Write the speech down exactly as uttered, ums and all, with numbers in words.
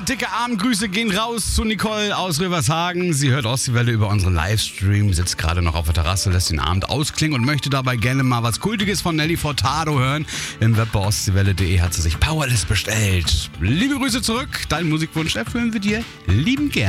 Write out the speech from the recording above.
dicke Abendgrüße gehen raus zu Nicole aus Rövershagen. Sie hört Ostseewelle über unseren Livestream, sitzt gerade noch auf der Terrasse, lässt den Abend ausklingen und möchte dabei gerne mal was Kultiges von Nelly Furtado hören. Im Web bei ostseewelle punkt de hat sie sich Powerless bestellt. Liebe Grüße zurück, deinen Musikwunsch erfüllen wir dir liebend gern.